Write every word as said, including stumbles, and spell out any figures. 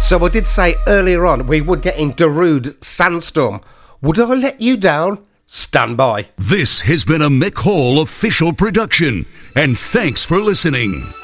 So I did say earlier on we would get in Darude Sandstorm. Would I let you down? Stand by. This has been a Mick Hall official production, and thanks for listening.